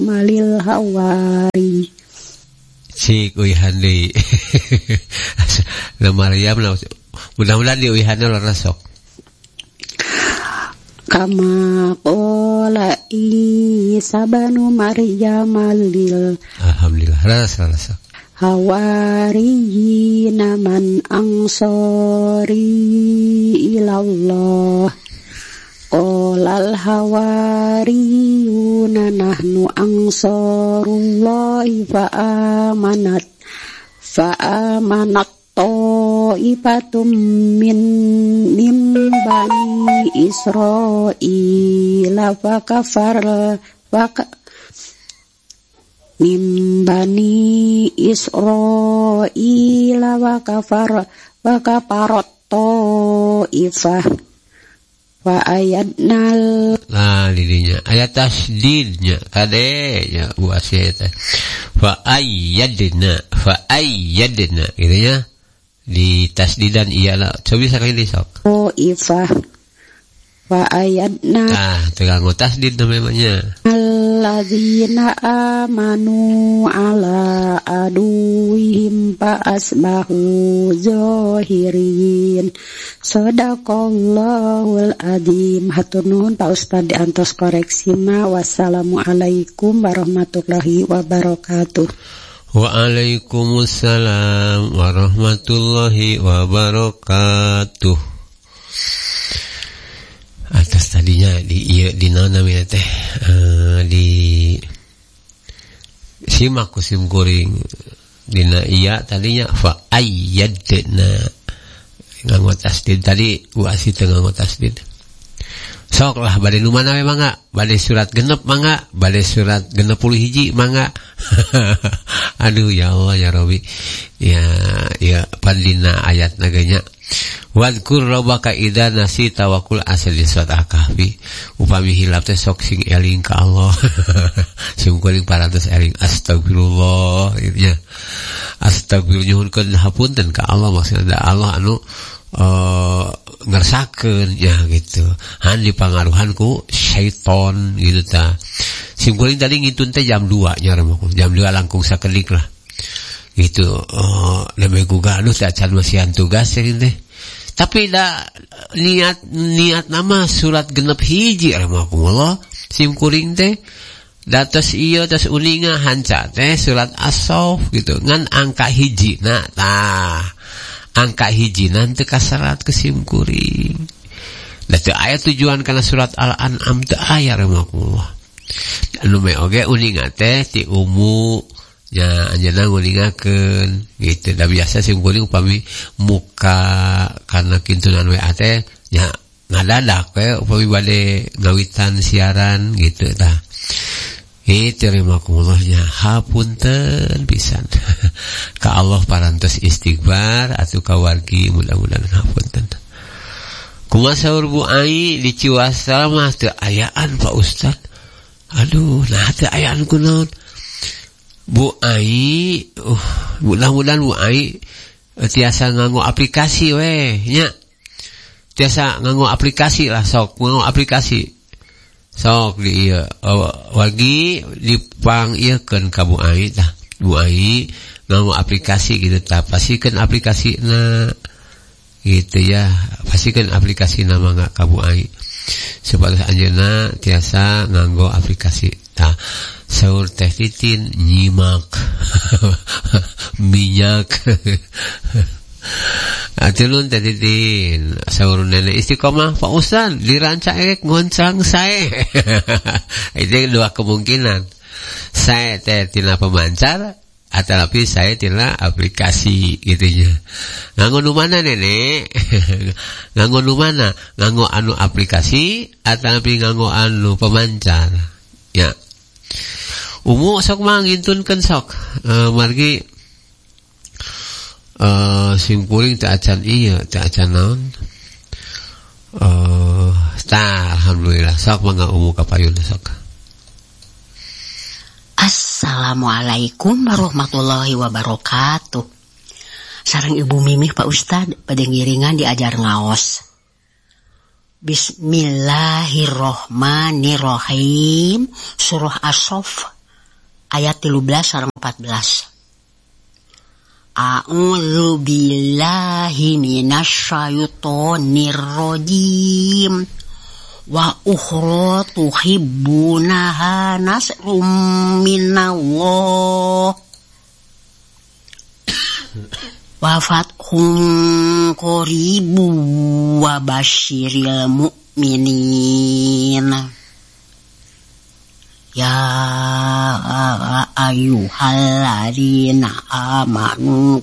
malil hawari cik uihan deui na Maryam mudah-mudahan di uihanna leureus sok kama qala Isa banu Maryam lil alhamdulillah rasa hawariyina man ansari ilallah qolal hawariyuna nahnu ansarullahi fa'amanat ta'ifatum min bani Israila min bani Israila wa kafarat ta'ifah wa ayatnal didinya ayat tasdidnya kadenya buat saya teh fa ayyadna gitu ya di tasdidan iyalah coba sekali sok ifah wa ayatna tegang tasdid namanya alladzina amanu ala aduwihim fa asbahu zahirin sadaqallahul adzim. Hatur nuhun Pak Ustaz diantos koreksina. Wassalamualaikum warahmatullahi wabarakatuh. Waalaikumsalam warahmatullahi wabarakatuh. Atas tadinya di naon namanya teh di simak kusim kuring dina iya tadinya fa ayyadna nganggo tasdid tadi uasi teu nganggo tasdid. Sok lah bade nu mana we mangga, bade surat genep mangga, bade surat 61 mangga. Aduh ya Allah ya Rabbi. Ya pandina ayat naganya. Wadkur rabbaka idza nasita wa qul asli surat al-kahfi. Upami hilap teh sok sing eling ka Allah. Sing kuring parantos eling astagfirullah ya. Astagfirullah nyuhunkeun hapunten ka Allah maksudna Allah anu ngersakeun ya gitu. Han dipangaruhan ku syaiton gitu ta. Sim kuring tadi ngitun teh jam 2 nya remuk. Jam 2 langkung sakedik lah. Gitu. Lebih gugah aduh teh acan masihan tugas teh. Tapi da niat nama surat genep hiji rahmatullah sim kuring teh datos ieu tos uninga hanca teh surat as-saff gitu ngan angka hiji nah tah angka hiji nanti kasarat ke sim kuring da teu aya tujuan kana surat al-an'am teu aya rahmatullah anu me oge uninga teh ti umu nya anjeunna nguningakeun gitu da biasa sim kuring upami muka kana kintunan WA teh nya ngadadak we upami bade ngawitan siaran gitu tah terima kasihnya hapunten pisan ka Allah parantos istighfar atuh ka wargi mudah-mudahan hapunten kumaha saur Bu Ai di Ciwasa mah teu ayaan Pak Ustad aduh nah teu ayaan kunaon Bu Ai, mudah-mudahan Bu Ai tiasa nganggo aplikasi we nya. Tiasa nganggo aplikasi lah sok nganggo aplikasi. Sok di ieu wagi dipang ieukeun ka Bu Ai tah. Bu Ai nganggo aplikasi gitu tah. Pasikeun aplikasina gitu ya. Pasikeun aplikasina mangga ka Bu Ai. Supaya anjeunna tiasa nganggo aplikasi tah. Saur teh titin nyimak minyak atilun teh titin saur nenek istiqomah Pak Ustaz dirancak ngoncang sae. Itu dua kemungkinan saya teh tina pemancar ataupun saya tina aplikasi gitunya. Nganggo nu mana nenek? Nganggo nu mana? Nganggo anu aplikasi ataupun nganggo anu pemancar ya. Umu sok mah ngintunkeun sok margi sim kuring teu acan ieu teu acan naon alhamdulillah sok mangga umu ka payun sok. Assalamualaikum warahmatullahi wabarakatuh. Sareng Ibu Mimih Pak Ustad pada ngiringan diajar ngaos. Bismillahirrahmanirrahim. Surah As-Saff ayat 13 sareng 14. A'udzu billahi minasyaitonir rajim. Wa ukhra tuhibbunaha nasrum minallah wa fathun qaribu wa basyiril mu'minin. Ya ayyuhalladzina amanu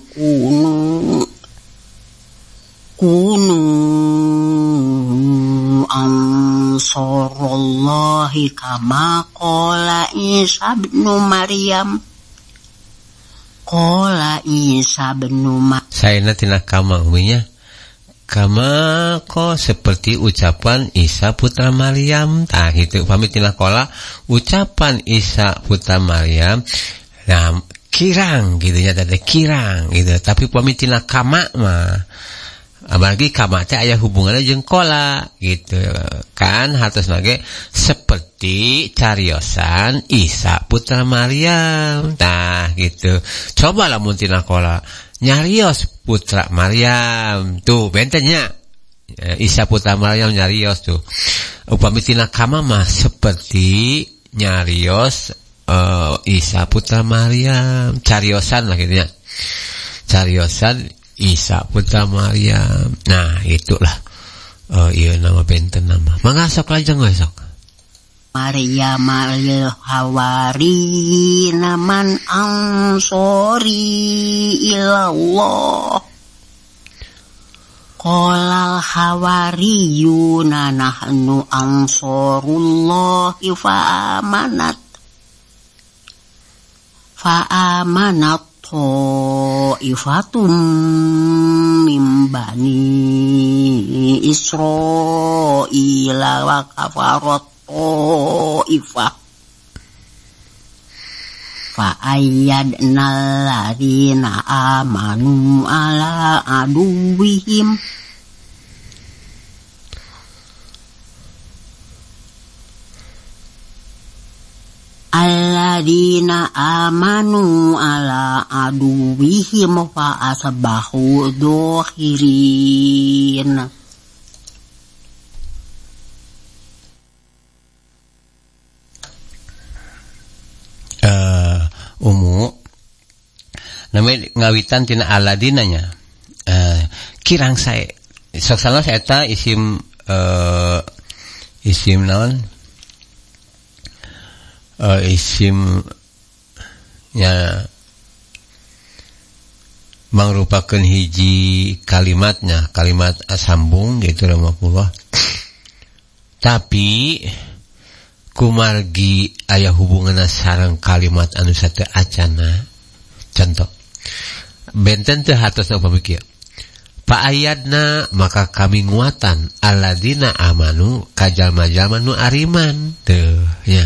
kunu ansarallahi kama qala Isa bin Maryam. Saya tina kama umumnya kama ko seperti ucapan Isa putra Maryam. Tah itu pamit tina kola ucapan Isa putra Maryam. Nah kirang gitu nya tadi kirang gitu. Tapi pamit tina kama mah apalagi kama teh aya hubunganna jeung kola gitu kan hartos nage seperti cariosan Isa putra Maryam. Nah gitu coba lamun tina kola nyarios putra Maryam tuh bentennya Isa putra Maryam nyarios tuh upami tina kama mah seperti nyarios Isa putra Maryam cariosan lah gitu ya cariosan Isa putra Maryam. Nah itulah iya nama benten nama mangasok aja ngasok Maryam al hawari naman ansori ilallah qala hawariyuna nahnu ansarullahi fa'amanat ta'ifatum min bani Israila wa kafarat ta'ifah fa'ayyadnal ladzina amanu ala aduwwihim alladzina amanu ala aduwwihim fa asbahu dhahirin. Namanya ngawitan tina aladinanya kirang saya sok salah saya eta isim naon isim ya mangrupakeun hiji kalimatnya kalimat sambung gitu rahmatullah tapi kumargi aya hubunganna sareng kalimat anu sateu acana. Contoh benten teu hartosna upami kieu pa ayatna maka kami nguatan alladzina amanu kajalma-jalma nu ariman teu nya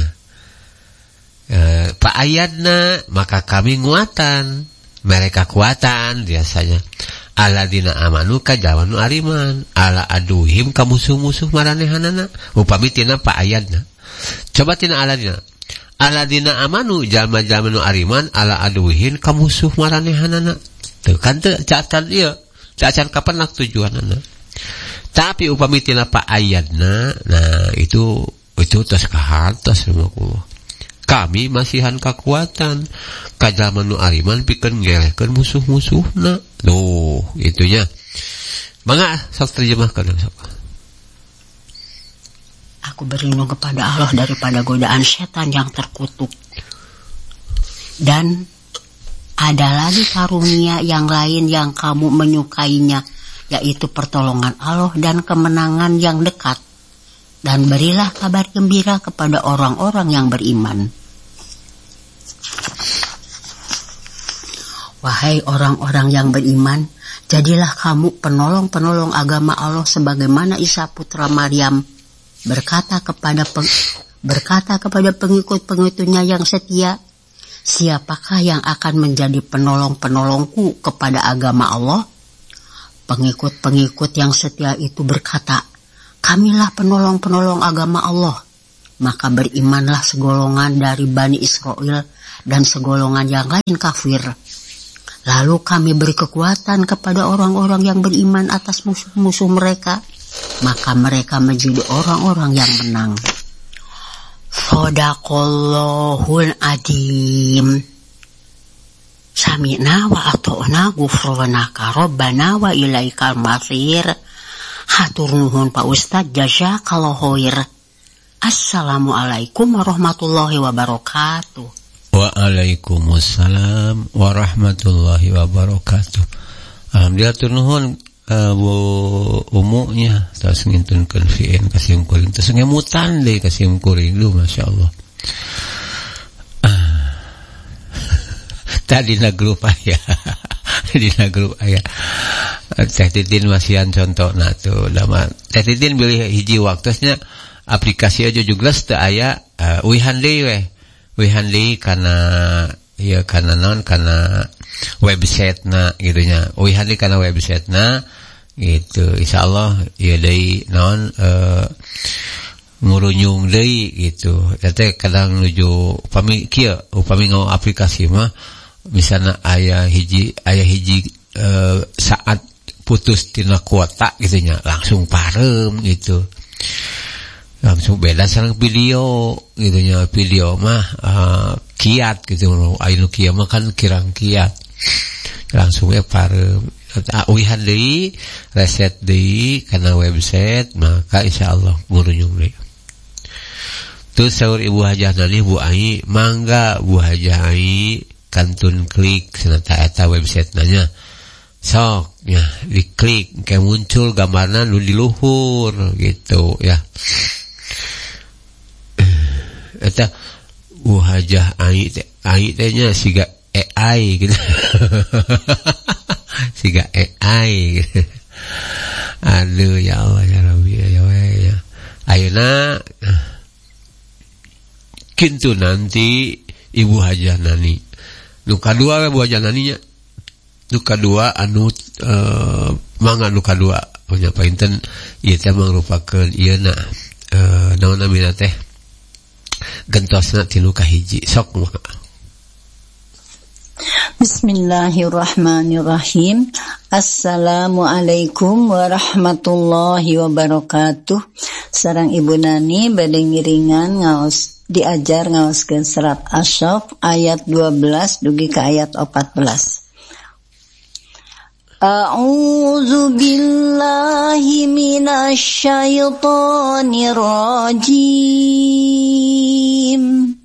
pa ayatna maka kami nguatan mereka kuatan biasanya alladzina amanu kajalma nu ariman ala aduhim ka musuh-musuh maranehanana upami tina pa ayatna. Coba tina alladzina amanu jalma-jalma nu ariman ala aduhin ka musuh maranehanana teu kan teu cacan ieu cacan kapan tujuanana. Tapi upami tina pa ayatna nah itu tos kahartos rahmatullah kami masihan kakuatan kajalma nu ariman pikeun ngelehkeun musuh-musuhna tuh itunya mangga sok terjemahkeun sok. Aku berlindung kepada Allah daripada godaan setan yang terkutuk. Dan ada lagi karunia yang lain yang kamu menyukainya, yaitu pertolongan Allah dan kemenangan yang dekat. Dan berilah kabar gembira kepada orang-orang yang beriman. Wahai orang-orang yang beriman, jadilah kamu penolong-penolong agama Allah sebagaimana Isa putra Maryam berkata kepada pengikut-pengikutnya yang setia, siapakah yang akan menjadi penolong-penolongku kepada agama Allah? Pengikut-pengikut yang setia itu berkata, kamilah penolong-penolong agama Allah. Maka berimanlah segolongan dari Bani Israel dan segolongan yang lain kafir. Lalu kami beri kekuatan kepada orang-orang yang beriman atas musuh-musuh mereka. Maka mereka menjadi orang-orang yang menang. Shadaqallahul Adzim. Sami'na wa ata'na ghufranaka rabbana wa ilaikal masir. Hatur nuhun Pak Ustadz, jazakallahu khair. Assalamualaikum warahmatullahi wabarakatuh. Waalaikumsalam warahmatullahi wabarakatuh. Alhamdulillah tur nuhun Bu umunya tas ngintunkeun VN kasim kuring tas ngemutan deui kasim kuring lu masyaallah. Tadi na grup aya. Dina grup aya. Teh Titin masihan contohna tuh. Teh Titin bilih hiji waktosnya aplikasi aja juga teu aya uihan deui we. Uihan deui kana ieu kana naon kana website-na gitu nya. Uihan deui kana website-na gitu. Insyaallah ieu deui naon ngurunyung deui gitu. Teh kadang nuju upami kieu upami ngau aplikasi mah misalnya ayah hiji saat putus tina kuota gitu nya langsung parem gitu, langsung beda sareng video gitu nya. Video mah kiat gitu, anu kieu mah kan kirang kiat langsung parem. Uihan deui reset deui kana website maka insyaallah ngurunyung deui. Terus saur Ibu Hajah Nani Bu Ai, mangga Bu Hajah Ai kantun klik senata eta website nanya sok ya diklik kayak muncul gambarna nu di luhur gitu ya. Eta Hajah Ai teh nya siga AI gitu. Siga AI gitu. Aduh ya Allah ya Rabbi ya. Ayeuna kintu nanti Ibu Hajah Nani Nuka dua Bu Hajah Naninya. Nuka dua anu mangga nuka dua punya painten ieu teh mangrupakeun ieu na naon namina teh gentosna ti nuka hiji sok mah. Bismillahirrahmanirrahim. Assalamualaikum warahmatullahi wabarakatuh. Sareng Ibu Nani bade ngiringan ngaos diajar ngaoskeun surat Asy-Syaff ayat 12 dugi ka ayat 14. A'udzu billahi minasy syaithanir rajim.